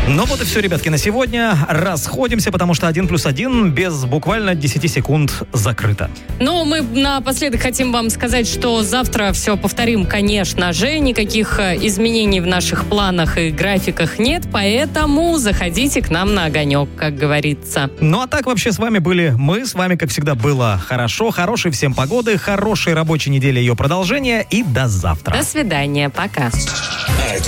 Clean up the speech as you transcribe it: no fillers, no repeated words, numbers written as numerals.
Ну вот и все, ребятки, на сегодня. Расходимся, потому что 1+1 без буквально 10 секунд закрыто. Ну, мы напоследок хотим вам сказать, что завтра все повторим, конечно же. Никаких изменений в наших планах и графиках нет, поэтому заходите к нам на огонек, как говорится. Ну а так вообще с вами были мы. С вами, как всегда, было хорошо. Хорошей всем погоды, хорошей рабочей недели, ее продолжения и до завтра. До свидания, пока.